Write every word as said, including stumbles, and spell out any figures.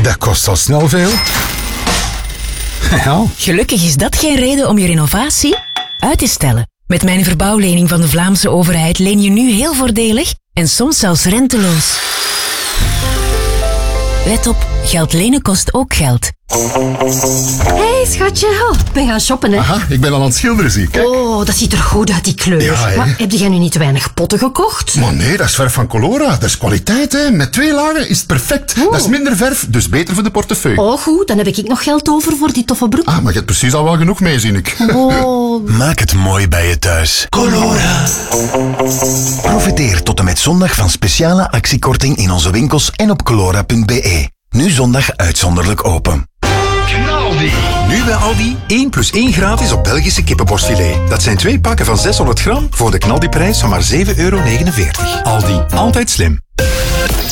dat kost al snel veel. Ja. Gelukkig is dat geen reden om je renovatie uit te stellen. Met mijn verbouwlening van de Vlaamse overheid leen je nu heel voordelig en soms zelfs renteloos. Let op, geld lenen kost ook geld. Hé, hey, schatje. Oh, ik ben gaan shoppen, hè. Aha, ik ben al aan het schilderen, zie ik. Kijk. Oh, dat ziet er goed uit, die kleur. Ja, hè. Maar heb jij nu niet te weinig potten gekocht? Maar nee, dat is verf van Colora. Dat is kwaliteit, hè. Met twee lagen is het perfect. Oh. Dat is minder verf, dus beter voor de portefeuille. Oh, goed. Dan heb ik nog geld over voor die toffe broek. Ah, maar je hebt precies al wel genoeg mee, zie ik. Oh. Maak het mooi bij je thuis. Colora. Profiteer tot en met zondag van speciale actiekorting in onze winkels en op colora punt be. Nu zondag uitzonderlijk open. Knaldi. Nu bij Aldi één plus één gratis op Belgische kippenborstfilet. Dat zijn twee pakken van zeshonderd gram voor de knaldiprijs van maar zeven euro negenenveertig. Aldi, altijd slim.